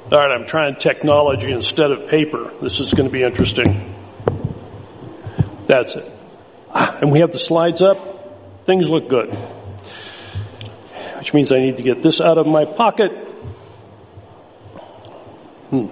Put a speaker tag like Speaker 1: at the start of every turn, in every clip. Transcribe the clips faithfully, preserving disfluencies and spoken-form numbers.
Speaker 1: All right, I'm trying technology instead of paper. This is going to be interesting. That's it. And we have the slides up. Things look good. Which means I need to get this out of my pocket. Hmm.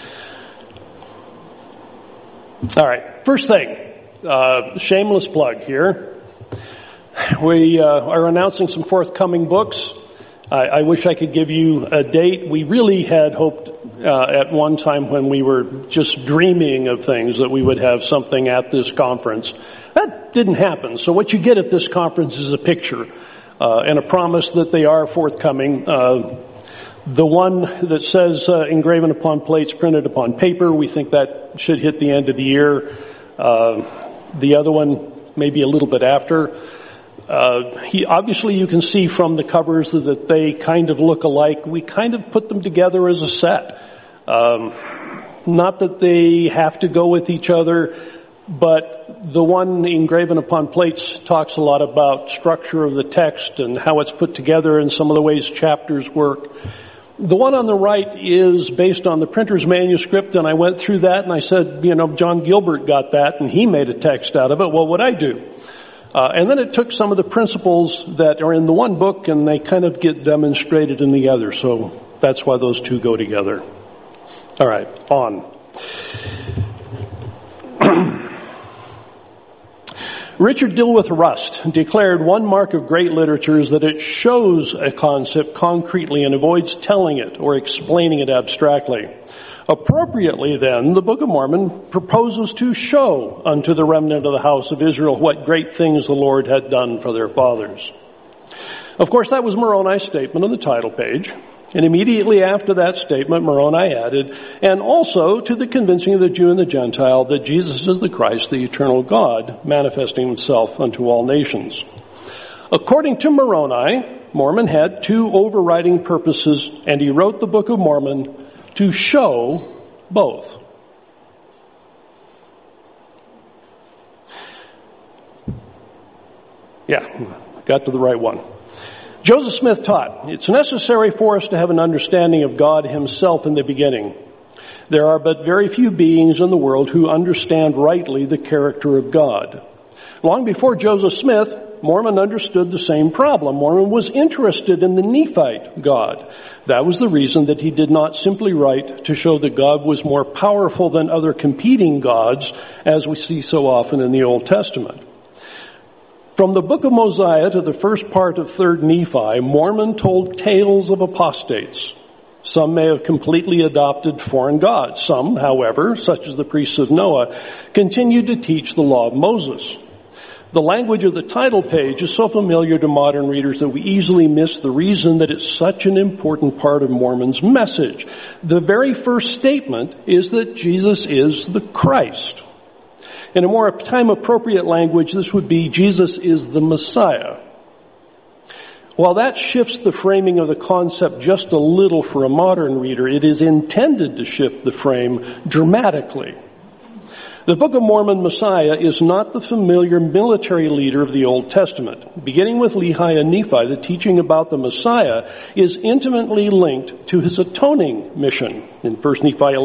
Speaker 1: All right, first thing, uh, shameless plug here. We uh, are announcing some forthcoming books. I, I wish I could give you a date. We really had hoped uh, at one time when we were just dreaming of things that we would have something at this conference. That didn't happen. So what you get at this conference is a picture uh, and a promise that they are forthcoming. Uh, the one that says uh, engraven upon plates, printed upon paper, we think that should hit the end of the year. Uh, the other one maybe a little bit after. Uh, he, obviously you can see from the covers that, that they kind of look alike. We kind of put them together as a set. Um, not that they have to go with each other, but the one engraven upon plates talks a lot about structure of the text and how it's put together and some of the ways chapters work. The one on the right is based on the printer's manuscript, and I went through that and I said, you know, John Gilbert got that and he made a text out of it. Well, what'd I do? Uh, and then it took some of the principles that are in the one book and they kind of get demonstrated in the other. So that's why those two go together. All right, on. Richard Dilworth Rust declared one mark of great literature is that it shows a concept concretely and avoids telling it or explaining it abstractly. Appropriately, then, the Book of Mormon proposes to show unto the remnant of the house of Israel what great things the Lord had done for their fathers. Of course, that was Moroni's statement on the title page. And immediately after that statement, Moroni added, and also to the convincing of the Jew and the Gentile that Jesus is the Christ, the eternal God, manifesting himself unto all nations. According to Moroni, Mormon had two overriding purposes, and he wrote the Book of Mormon to show both. Yeah, got to the right one. Joseph Smith taught, it's necessary for us to have an understanding of God himself in the beginning. There are but very few beings in the world who understand rightly the character of God. Long before Joseph Smith, Mormon understood the same problem. Mormon was interested in the Nephite God. That was the reason that he did not simply write to show that God was more powerful than other competing gods, as we see so often in the Old Testament. From the book of Mosiah to the first part of third Nephi, Mormon told tales of apostates. Some may have completely adopted foreign gods. Some, however, such as the priests of Noah, continued to teach the law of Moses. The language of the title page is so familiar to modern readers that we easily miss the reason that it's such an important part of Mormon's message. The very first statement is that Jesus is the Christ. In a more time-appropriate language, this would be Jesus is the Messiah. While that shifts the framing of the concept just a little for a modern reader, it is intended to shift the frame dramatically. The Book of Mormon Messiah is not the familiar military leader of the Old Testament. Beginning with Lehi and Nephi, the teaching about the Messiah is intimately linked to his atoning mission. In First Nephi